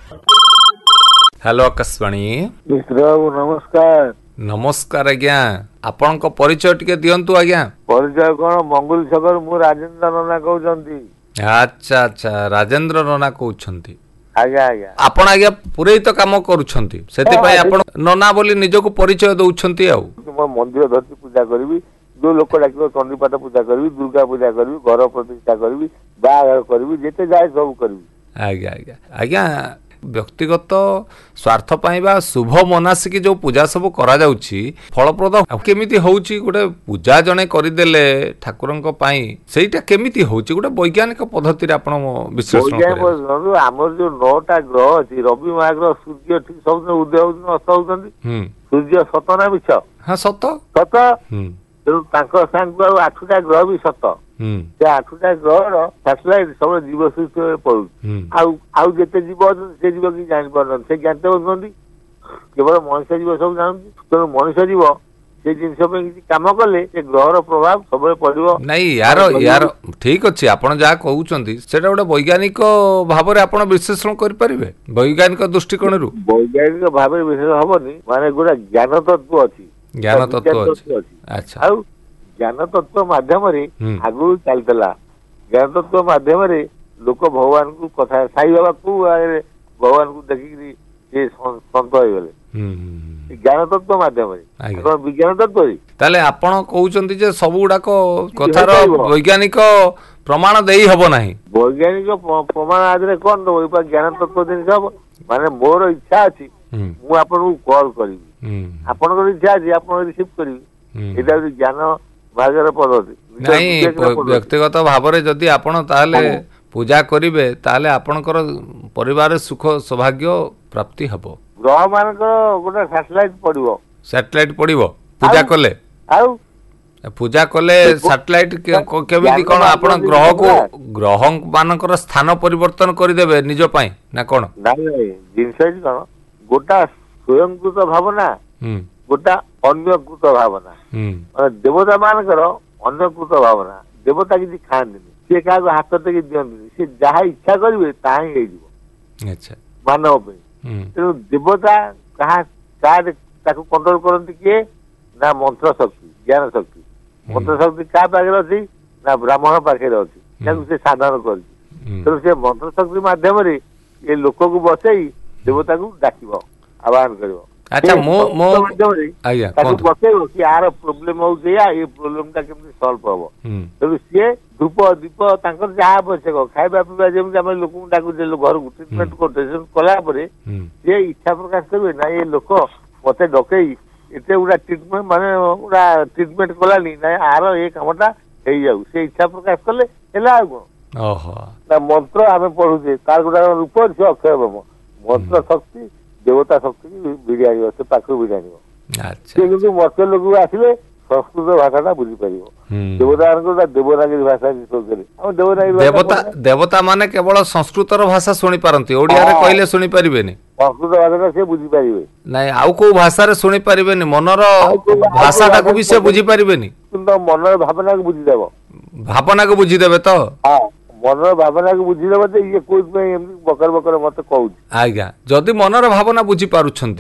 Hello Akashvani मिश्र बाबू नमस्कार। नमस्कार आज्ञा आपण परिचय टिके दियंतु आज्ञा। परिचय कौन मंगुल छकर मु राजेंद्र नना कहउछंती। अच्छा अच्छा राजेंद्र नना कहउछंती। आज्ञा आज्ञा आपण आज्ञा पुरेहित काम करूछंती सेति पय आपण नना बोली निजको परिचय दउछंती आउ। तुम मंदिर धरती पूजा करबी जो लोक डाकिबो चंडीपाठ पूजा करबी दुर्गा पूजा करबी घर प्रतिष्ठा करबी बाहाघर करबी जेते जाय सब करबी। आज्ञा आज्ञा आज्ञा व्यक्तिगत स्वार्थ पाई बा शुभ मनासिकी जो पूजा सब करा जाउची फलप्रद केमिति होउची गोटे पूजा जने करिदेले ठाकुरंक पाई सेटा केमिति होउची गोटे वैज्ञानिक पद्धति रे आपण विश्लेषण करे। हमर जो 9टा ग्रह अछि रवि महाग्रह सूर्य ठीक सब उदय होउछन अस्त होउछन। सूर्य सत ना मिछ? हां सत सत। तेणु तांको सांग 8टा ग्रह भी सत। से 8टा ग्रह सैटेलाइट सब जीव सृष्टि पड़ू आउ जेते जीव से जीव कि जान पारन से जानते होती केवल मनुष्य जीव सब जानती। तेणु मनुष्य जीव से जिनस किसी काम कले ग्रहर प्रभाव सब पड़ो नहीं यार यार ठीक अच्छे आपण जहाँ कहते सेटा गोटे वैज्ञानिक भाव में आपण विश्लेषण करें वैज्ञानिक दृष्टिकोण रु वैज्ञानिक भाव विश्लेषण हबनी माने गोटे ज्ञान तत्व अच्छी ज्ञान तत्व अच्छी। अच्छा ज्ञान तत्व माध्यम आगु चलता ज्ञान तत्व माध्यम लोक भगवान को कथा साई बाबा को भगवान को देखिक सत हो ज्ञान तत्व माध्यम विज्ञान तत्व ताले आपण कहउचंती जे सब गुडाक कथार वैज्ञानिक प्रमाण देई हबो नाही। वैज्ञानिक प्रमाण आदरे कोन दो ज्ञान तत्व जिनिस हबो माने मोर इच्छा अछि मु आपन को कॉल करिवि आपन को इच्छा अछि आपन रिसीव करिवि एटा ज्ञान भागर पद्धति नहीं व्यक्तिगत भाव में जदि आपण ताले पूजा करिवे ताले आपनकर परिवार सुख सौभाग्य प्राप्ति हबो। ग्रह मानकर गोटे सैटेलाइट पड़िबो सैटेलाइट पड़िबो पूजा कले आउ पूजा कले सैटेलाइट केमिति कोन आपण ग्रह मानकर स्थान परिवर्तन करिदेबे निज पई ना कोन नहीं जिनस कोन गोटा स्वयंकृत भावना गोटा अन्यकृत भावना देवता मानकर अन्यकृत भावना देवता किसी खाआंती सी क्या हाथ टेक दिखती सी जहाँ इच्छा करेंगे ताहा ही अच्छा मानव तेणु देवता कहा कंट्रोल करती किए ना मंत्र शक्ति ज्ञान शक्ति मंत्र शक्ति क्या पाखे अच्छी ना ब्राह्मण पाखे अच्छी से साधन कर तेणु से मंत्र शक्ति मध्यम ये लोक को बसई देवता को डाक आह्वान कर अच्छा बसैब कि यार प्रोब्लेम हो ये प्रोब्लेम टा केमती सॉल्व हम तेणु सी धूप दीप जहाँ आवश्यक खाଇବା पीवा जमी आम लोक डाकुचे घर को ट्रिटमेंट करते कलापर सी इच्छा प्रकाश करेंगे ना ये लोक मत डकई एत गुड़ा ट्रिटमेंट माने गुड़ा ट्रिटमेंट कलानी ना यार ये कमटा हो जाऊ से इच्छा प्रकाश कले ना मंत्र आम पढ़ुचे तार गोटा रूप अच्छे अक्षय ब्रह्म मंत्र शक्ति देवता शक्ति की भिड़ी आने से पाख भिड़ी आने मत्स्य लोक आसले संस्कृत भाषा बुझीपर देवता देवनागरी भाषा देवता देवता माने केवल संस्कृतर भाषा शुणी पारती ओडिया रे कहले शुणी परिबेनी संस्कृत भाषा से बुझी पारिबे नहीं आउ को भाषा रे शुणी परिबेनी मनर भाषा टाको भी से बुझी परिबेनी किंतु मनर भावना को बुझी देबो भावना को बुझी देबे तो हां मनर भावना को बुझी देबो जे ये कोइ बकर बकर मते कहू आज्ञा जदि मनर भावना बुझी पारुछंती